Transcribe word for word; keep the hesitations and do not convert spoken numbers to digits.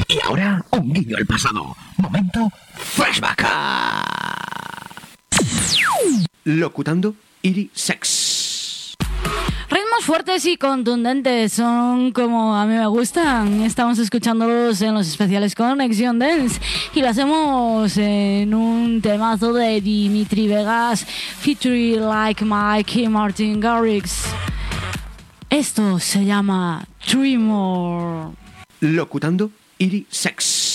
Y ahora, un guiño al pasado. Momento flashback. Locutando Iri Sex. Ritmos fuertes y contundentes son como a mí me gustan. Estamos escuchándolos en los especiales Conexión Dance y lo hacemos en un temazo de Dimitri Vegas featuring Like Mike y Martin Garrix. Esto se llama Tremor. Locutando Iri Sex.